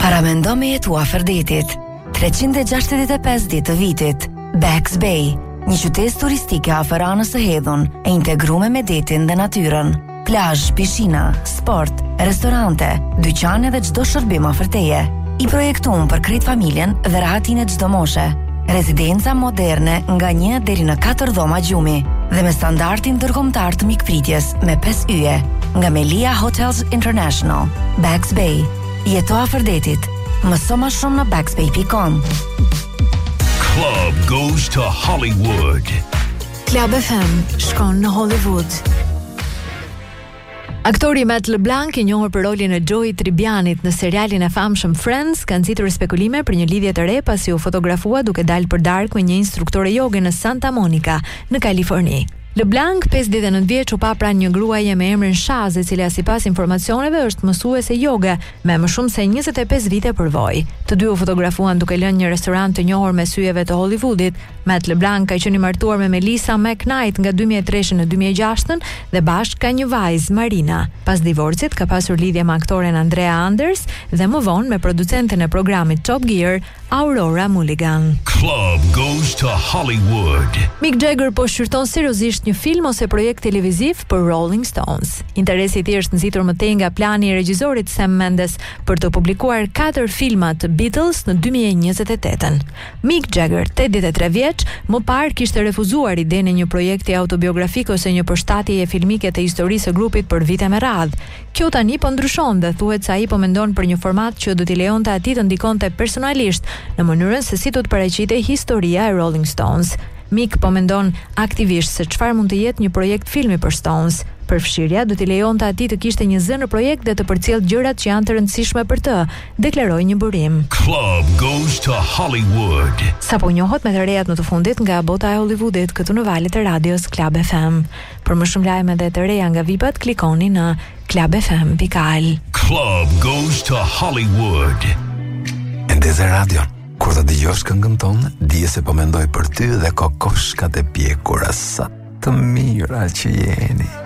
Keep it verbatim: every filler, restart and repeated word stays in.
Paramendo me jetu afër detit. treqind e gjashtëdhjetë e pesë ditë të vitit. Bax Bay, një qytet turistike afër anës së hedhun, e integruar me detin dhe natyrën. Plazh, pishina, sport, restorante, dyqane dhe çdo shërbim afër teje. I projektuar për krejt familjen dhe rahatin e çdo moshe. Rezidenca moderne nga një deri në katër dhoma gjumi dhe me standardin ndërkombëtar të mikpritjes me pesë yje nga Melia Hotels International. Bax Bay. Jeto afër detit. Mëso më shumë në baxbay dot com. Club goes to Hollywood. Club F M shkon në Hollywood. Aktori Matt LeBlanc, i njohur për rolin e Joey Tribbianit në serialin e famshëm Friends, ka nxitur spekulime për një lidhje të re pasi u fotografua duke dalë për darkë me një instruktore joge në Santa Monica, në Kaliforni. LeBlanc, pesëdhjetë e nëntë vjeç, u pa pranë një gruaje me emrin Shaz, e cila sipas informacioneve është mësuese joge me më shumë se njëzet e pesë vite përvojë. Të dy u fotografuan duke lënë një restorant të njohur me syjeve të Hollywoodit. Matt LeBlanc ka qenë i martuar me Melissa McKnight nga dy mijë e tre në dy mijë e gjashtë dhe bashkë ka një vajzë, Marina. Pas divorcit ka pasur lidhje me aktoren Andrea Anders dhe më vonë me producenten e programit Top Gear, Aurora Mulligan. Club goes to Hollywood. Mick Jagger po shqyrton seriozisht një film ose projekt televiziv për Rolling Stones. Interesi i tij është nxitur më tej nga plani i regjisorit Sam Mendes për të publikuar katër filma të Beatles në dy mijë e njëzet e tetë. Mick Jagger, tetëdhjetë e tre vjeç, më parë kishte refuzuar idenë e një projekti autobiografik ose një përshtatjeje filmike të historisë së grupit për vite me radhë. Kjo tani po ndryshon dhe thuhet se ai po mendon për një format që do t'i lejonte atij të ndikonte personalisht në mënyrën se si do të paraqitej historia e Rolling Stones. Mick po mendon aktivisht se çfarë mund të jetë një projekt filmi për Stones. Përfshirja do t'i lejonte atij të kishte një zë në projekt dhe të përcjellë gjërat që janë të rëndësishme për të, deklaroi një burim. Club goes to Hollywood. Sapo njohët me të rejat më të fundit nga bota e Hollywoodit këtu në valët e radios Club F M. Për më shumë lajme dhe të reja nga vipat, klikoni në club f m dot al. Club goes to Hollywood. Endeze radion. Kur të dëgjosh këngën tonë, dije se po mendoj për ty dhe kokoshkat e pjekura sa të mira që jeni.